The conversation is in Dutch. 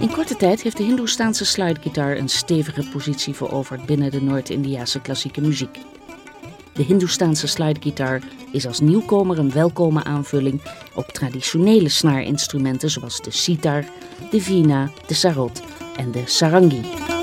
In korte tijd heeft de Hindoestaanse slidegitaar een stevige positie veroverd binnen de Noord-Indiase klassieke muziek. De Hindoestaanse slidegitaar is als nieuwkomer een welkome aanvulling op traditionele snaarinstrumenten zoals de sitar, de veena, de sarod en de sarangi.